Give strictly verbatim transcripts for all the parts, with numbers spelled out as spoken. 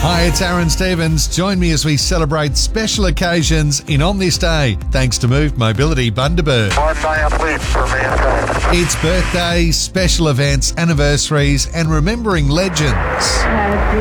Hi, it's Aaron Stevens. Join me as we celebrate special occasions in On This Day, thanks to Move Mobility Bundaberg. One giant leap for mankind. It's birthdays, special events, anniversaries, and remembering legends. Happy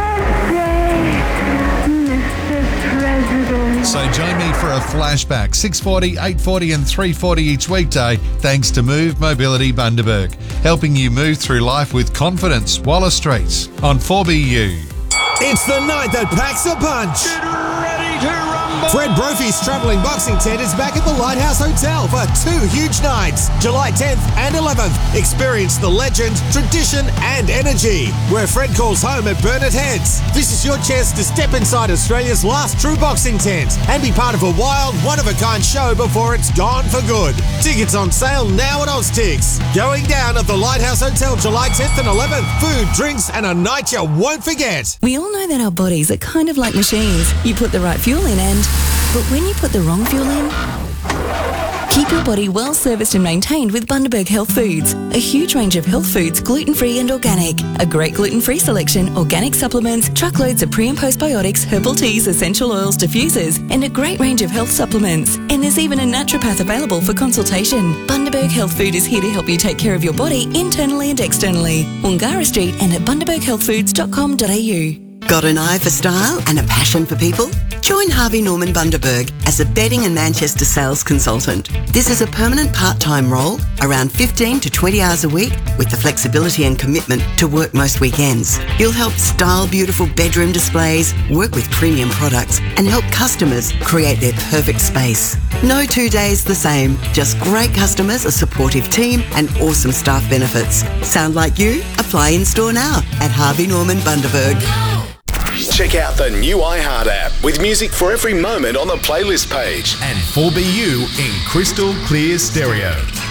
birthday, Mister President. So join me for a flashback, six forty, eight forty and three forty each weekday, thanks to Move Mobility Bundaberg, helping you move through life with confidence. Wallace Street on four B U. It's the night that packs a punch. Get ready to rumble. Fred Brophy's travelling boxing tent is back at the Lighthouse Hotel for two huge nights, July tenth and eleventh. Experience the legend, tradition and energy, where Fred calls home at Burnett Heads. This is your chance to step inside Australia's last true boxing tent and be part of a wild, one-of-a-kind show before it's gone for good. Tickets on sale now at Oztix. Going down at the Lighthouse Hotel July tenth and eleventh. Food, drinks and a night you won't forget. We all know that our bodies are kind of like machines. You put the right fuel in and... But when you put the wrong fuel in... Keep your body well serviced and maintained with Bundaberg Health Foods. A huge range of health foods, gluten-free and organic. A great gluten-free selection, organic supplements, truckloads of pre- and postbiotics, herbal teas, essential oils, diffusers, and a great range of health supplements. And there's even a naturopath available for consultation. Bundaberg Health Food is here to help you take care of your body internally and externally. Wangara Street and at bundaberg health foods dot com dot a u. Got an eye for style and a passion for people? Join Harvey Norman Bundaberg as a bedding and Manchester sales consultant. This is a permanent part-time role, around fifteen to twenty hours a week, with the flexibility and commitment to work most weekends. You'll help style beautiful bedroom displays, work with premium products, and help customers create their perfect space. No two days the same, just great customers, a supportive team, and awesome staff benefits. Sound like you? Apply in store now at Harvey Norman Bundaberg. Check out the new iHeart app with music for every moment on the playlist page. And four B U in crystal clear stereo.